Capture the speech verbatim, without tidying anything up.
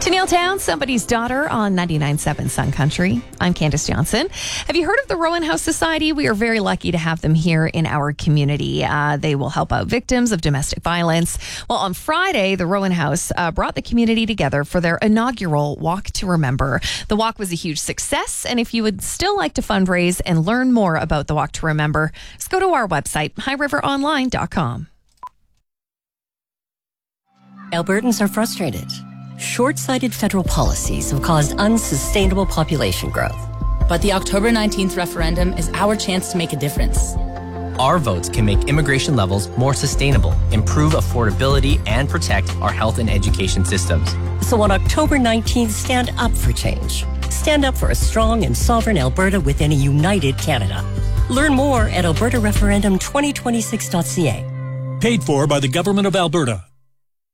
Tennille Town, Somebody's Daughter on ninety-nine point seven Sun Country. I'm Candace Johnson. Have you heard of the Rowan House Society? We are very lucky to have them here in our community. Uh, they will help out victims of domestic violence. Well, on Friday, the Rowan House uh, brought the community together for their inaugural Walk to Remember. The walk was a huge success, and if you would still like to fundraise and learn more about the Walk to Remember, just go to our website, high river online dot com. Albertans are frustrated. Short-sighted federal policies have caused unsustainable population growth. But the October nineteenth referendum is our chance to make a difference. Our votes can make immigration levels more sustainable, improve affordability, and protect our health and education systems. So on October nineteenth, stand up for change. Stand up for a strong and sovereign Alberta within a united Canada. Learn more at alberta referendum twenty twenty-six dot c a. Paid for by the Government of Alberta.